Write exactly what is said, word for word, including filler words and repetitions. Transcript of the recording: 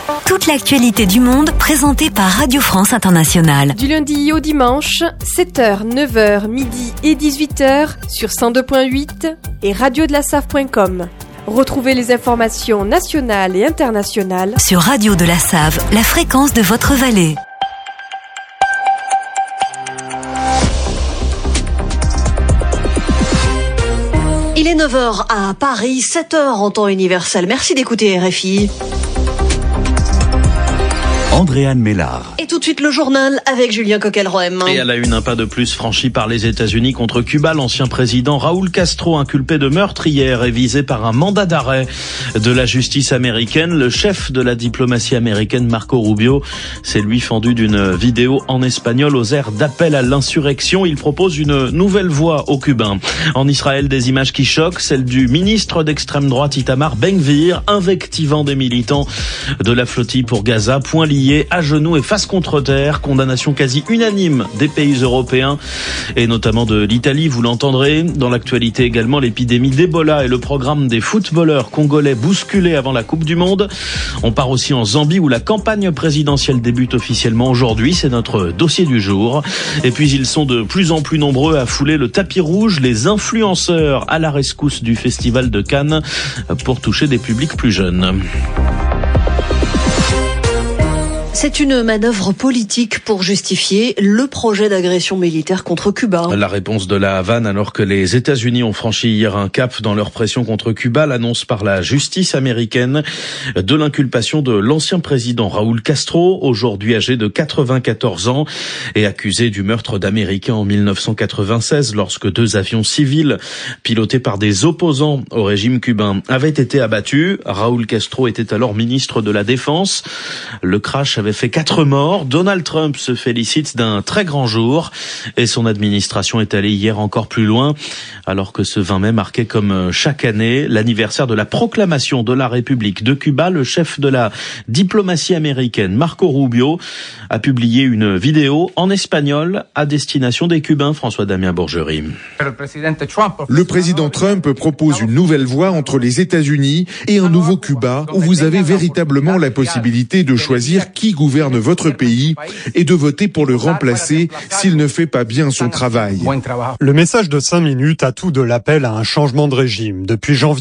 Toute l'actualité du monde présentée par Radio France Internationale. Du lundi au dimanche, sept heures, neuf heures, midi et dix-huit heures sur cent deux virgule huit et radio de la save point com. Retrouvez les informations nationales et internationales sur Radio de la Save, la fréquence de votre vallée. Il est neuf heures à Paris, sept heures en temps universel. Merci d'écouter R F I. Andréane Mélard. Et tout de suite le journal avec Julien Coquelroem. Et à la une, un pas de plus franchi par les États-Unis contre Cuba. L'ancien président Raúl Castro, inculpé de meurtre hier, est visé par un mandat d'arrêt de la justice américaine. Le chef de la diplomatie américaine, Marco Rubio, s'est lui fendu d'une vidéo en espagnol aux airs d'appel à l'insurrection. Il propose une nouvelle voie aux Cubains. En Israël, des images qui choquent, celle du ministre d'extrême droite Itamar Ben-Gvir, invectivant des militants de la flottille pour Gaza, point lié à genoux et face contre terre. Condamnation quasi unanime des pays européens et notamment de l'Italie, vous l'entendrez. Dans l'actualité également, l'épidémie d'Ebola et le programme des footballeurs congolais bousculés avant la Coupe du Monde. On part aussi en Zambie où la campagne présidentielle débute officiellement aujourd'hui. C'est notre dossier du jour. Et puis ils sont de plus en plus nombreux à fouler le tapis rouge, les influenceurs à la rescousse du Festival de Cannes pour toucher des publics plus jeunes. C'est une manœuvre politique pour justifier le projet d'agression militaire contre Cuba. La réponse de la Havane alors que les États-Unis ont franchi hier un cap dans leur pression contre Cuba, l'annonce par la justice américaine de l'inculpation de l'ancien président Raúl Castro, aujourd'hui âgé de quatre-vingt-quatorze ans et accusé du meurtre d'Américains en mille neuf cent quatre-vingt-seize lorsque deux avions civils pilotés par des opposants au régime cubain avaient été abattus. Raúl Castro était alors ministre de la Défense. Le crash avait fait quatre morts. Donald Trump se félicite d'un très grand jour et son administration est allée hier encore plus loin alors que ce vingt mai marquait comme chaque année l'anniversaire de la proclamation de la République de Cuba. Le chef de la diplomatie américaine, Marco Rubio, a publié une vidéo en espagnol à destination des Cubains. François-Damien Bourgerie. Le président Trump propose une nouvelle voie entre les États-Unis et un nouveau Cuba où vous avez véritablement la possibilité de choisir qui gouverne votre pays et de voter pour le remplacer s'il ne fait pas bien son travail. Le message de cinq minutes a tout de l'appel à un changement de régime. Depuis janvier